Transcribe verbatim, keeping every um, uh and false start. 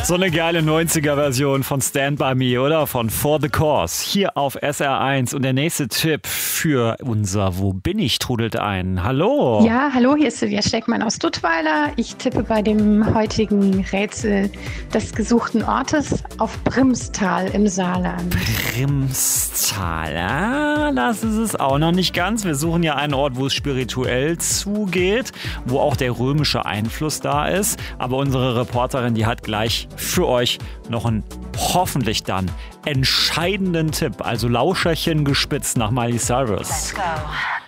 So eine geile neunziger-Version von Stand By Me, oder? Von For the Cause. Hier auf S R eins. Und der nächste Tipp für unser Wo bin ich trudelt ein. Hallo. Ja, hallo, hier ist Silvia Steckmann aus Duttweiler. Ich tippe bei dem heutigen Rätsel des gesuchten Ortes auf Primstal im Saarland. Primstal, ja, das ist es auch noch nicht ganz. Wir suchen ja einen Ort, wo es spirituell zugeht, wo auch der römische Einfluss da ist. Aber unsere Reporterin, die hat gleich für euch noch einen hoffentlich dann entscheidenden Tipp. Also Lauscherchen gespitzt nach Miley Cyrus. Let's go.